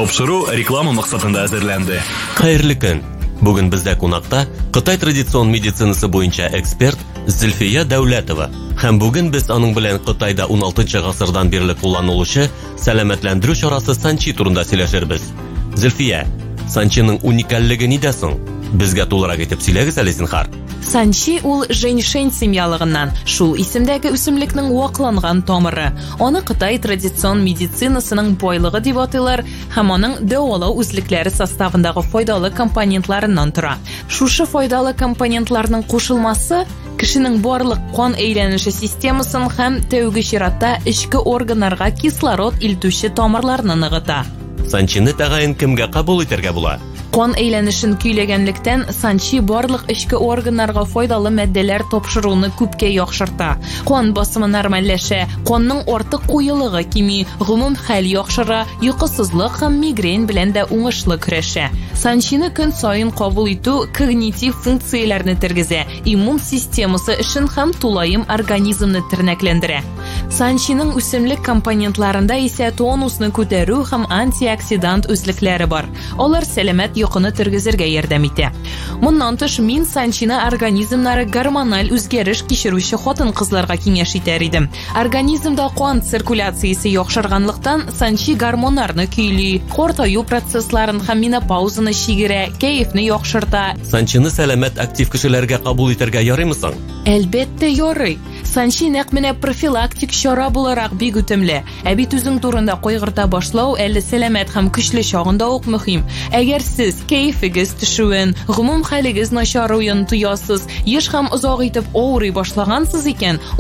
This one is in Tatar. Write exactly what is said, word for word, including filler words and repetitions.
Тапшыру реклама максатында әзерләнде. Хәерле көн. Бүген бездә кунакта Кытай традицион медицинасы буенча эксперт Зөлфия Дәүләтова. Һәм бүген без аның белән Кытайда он алтынчы гасырдан бирле кулланылучы сәламәтләндерү чарасы Санчи турында сөйләшербез. Зөлфия, Санчиның уникальлеге нидә соң? Безгә тулырак итеп сөйләгез әле зинһар. Санчи ул женьшень семьялыгыннан, шул исемдәге үсемлекнең вакланган тамыры. Аны Кытай традицион медицинасының байлыгы дип атыйлар, һәм аның дәвалау үзлекләре составындагы файдалы компонентларыннан тора. Шушы файдалы компонентларның кушылмасы кешенең барлык кан әйләнеше системасын һәм тәүге чиратта эчке органнарга кислород илтүче тамырларны ныгыта. Санчины тәгаен кемгә кабул итәргә була? Кан әйләнешен көйләгәнлектән Санчи барлык эчке органнарга файдалы матдәләр тапшыруны күпкә яхшырта. Кан басымы нормальләшә, канның артык куелыгы кими, гомум хәл яхшыра, йокысызлык һәм мигрень белән дә уңышлы көрәшә. Санчины көн саен кабул итү когнитив функцияләрне тергезә, иммун системасы эшен һәм тулаем организмны тернәкләндерә. Санчиның үсемлек компонентларында исә тонусны күтәрү һәм антиоксидант үзлекләре бар. Алар сәламәт йокыны тергезергә ярдәм итә. Моннан тыш мин Санчины организмнары гормональ үзгәреш кичерүче хатын-кызларга киңәш итәр идем. Организмда кан циркуляциясе яхшырганлыктан Санчи гормоннарны көйли, картаю процессларын һәм менопаузаны чигерә, кәефне яхшырта. Санчины сәламәт актив кешеләргә кабул итәргә ярыймы соң? Әлбәттә ярый. Санчи нәкъ менә профилактик чара буларак бик үтемле. Ә бит үзең турында кайгырта башлау әле сәламәт һәм көчле чагында ук мөһим. Әгәр сез кәефегез төшүен, гомум хәлегез начаруын тоясыз, еш һәм озак итеп авырый башлагансыз икән,